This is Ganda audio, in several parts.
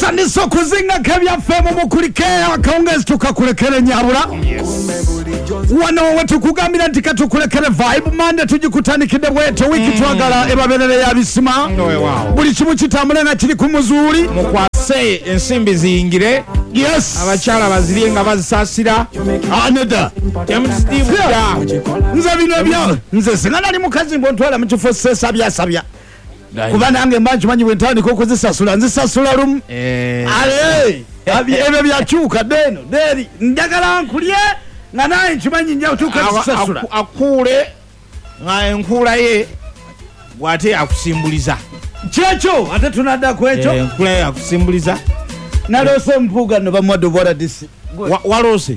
tutandise okuzinga kebyaffe mu mukulike akawungezi tukakulekere nyabula wano wetukugambira nti katukulekere Vibe Monday tugikutanikidde bweto wiki twagala ebaberere ya bisima buli kimu kitambule nga kiri ku muzuuli mukwase ensimbi ziyingire yes abakyala bazirye nga bazisasira aneda nze bino byo nze singa nali mukazi mbontwala mu kifo sesabya kuba nange mba nkimanyi bwe ntandika okuzisasula nzisasula lumu ale ebyo byakyuka deno deri njagala nkulye nga naye nkimanyi nja otuuka zisasula akuule nga enkuula ye bw'ate akusimbuliza kyekyo ate tunadda ku ekyo enkuula ye akusimbuliza naloose mpuuga no bamuwadde bwaladisi waloose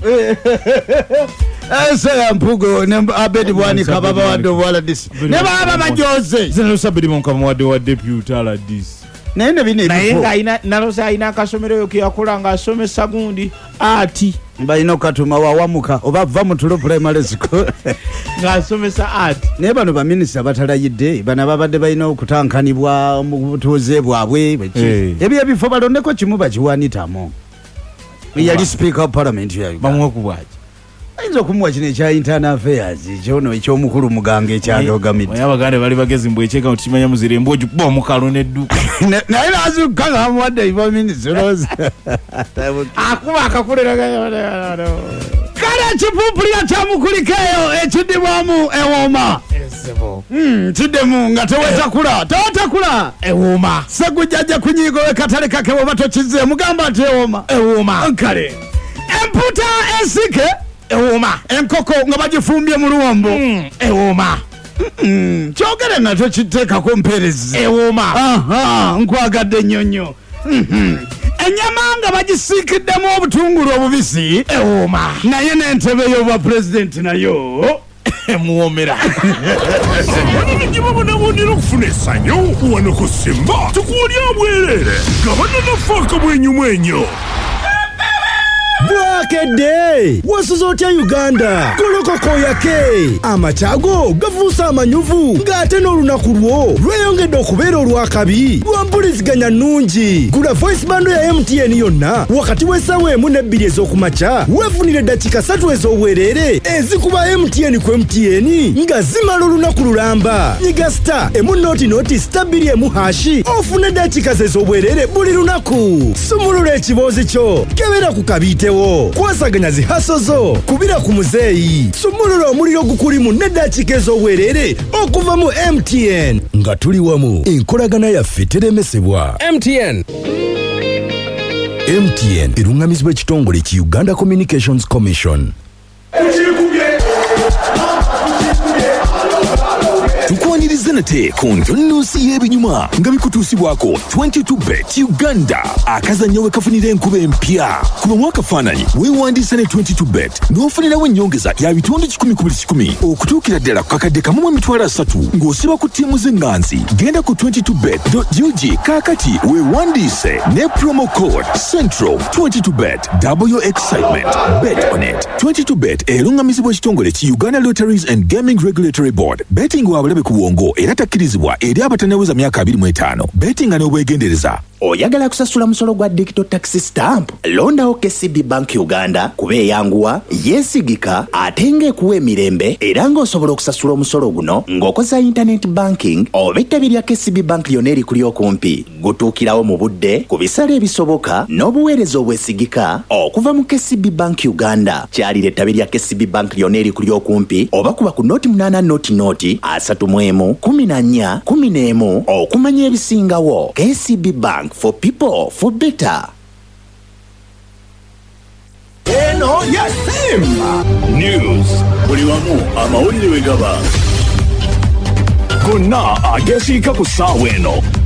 Ese mpugo ne Abedi Bwanika baba wadde bwaladisi ne baba bajoze zinaloose Abedi Bwanika muwadde wa deputy aladisi naye bine naye nga naloose ayina akasomero yo keyakola nga asomesa gundi ati balina okatuma wawamuka oba va mu tulo primary school nga asomesa ati naye bano baminisita batalayidde bano babadde balina okutankanibwa mu butuuze bwabwe ebyo ebifo balondeko kimu bakiwanitamu yali speaker of parliament ya Uganda bamuwe ku bwaki ayinza okumuwa kino ekya internal affairs kyono ekyomukulu muganga ekyadogamidde abaganda bali bagezi mbwekyeka nti kimanya muzire mbwoju kuba omukalo nedduka naye nazuka nga bamuwadde iva minisitiri akuba akakulera kale ekipuupulya kyamukulikeeyo ekiddibwamu ewooma kiddemu nga tewetakula ewooma segujjajja kunyiigo wekatale kake bwoba tokize mugamba nti ewooma nkale emputa ensike ewooma enkoko nga bagifumbye mu luwombo ewooma kyogere nakyo kiteekako mperezi ewooma nkwagadde nnyonnyo enyama nga bagisiikiddemu obutungulu obubisi ewooma naye n'entebe y'obwa pulezidenti nayo emuwoomera bananigibabonabondera okufuna essanyu wano ku Simba tukuwulya bwerere nga bananafaaka bwenyumwenyo bwakedde wasuza otya Uganda golokoka oyake amakyago gafuusa amanyuvu ng'ate n'olunaku lwo lweyongedde okubeera olwakabi lwa mpuliziganya nnungi gula voice bando ya MTN yonna wakati w'essaawa 1 ne 2 ez'okumakya weefunire eddakiika 3 ez'obwereere ezikuba MTN ku MTN nga zimala olunaku lulamba nyiga star emu star 2 hashi ofune eddakiika ze ez'obwereere buli lunaku sumulula ekiboozi kyo kebera ku kabiite kwasaganya zihaso zo kubira ku muzeeyi sumulula omuliro gukulimu n'eddakiika ez'obwereere okuva mu MTN nga tuli wamu enkolagana yaffe teremesebwa MTN erungamizibwa ekitongole ki Uganda Communications Commission. Tukwaniriza nate ku nnuusi y'ebinyuma nga bikutuusibwako 22bet Uganda akazannyo we kafunira enkuba empya kuba mwakafaananyi weewandiisa ne 22bet n'ofunirawo ennyongeza ya bitundu 10 ku buli 100 okutuukira ddala ku kakadde kamu mu emitwalo 3 ng'osiba ku ttiimu z'enganzi genda ku 22bet.ug kaakati weewandiise ne promo code central 22bet double your excitement bet on it 22bet erungamizibwa ekitongole ki Uganda Lotteries and Gaming Regulatory Board. Betting wabulabe ku bwongo era takkirizibwa eri abatanaweza myaka 25. Betting n'obwegendereza. Oyagala kusasula musolo gwa digital tax stamp londawo KCB Bank Uganda kuba eyanguwa yeesigika ate ng'ekuwa emirembe era ng'osobola okusasula omusolo guno ng'okoza internet banking oba ettabi lya KCB Bank lyonna erikuli okumpi gutuukirawo mu budde ku bisale ebisoboka n'obuweereza obwesigika okuva mu KCB Bank Uganda kyalira ettabi lya KCB Bank lyonna erikuli okumpi oba kuba ku noti 8 noti 31 14 11 okumanya ebisingawo. KCB Bank for people for better. Eno ya Simba News buli wamu amawulire we gaba gonna agesiika ku ssaawa eno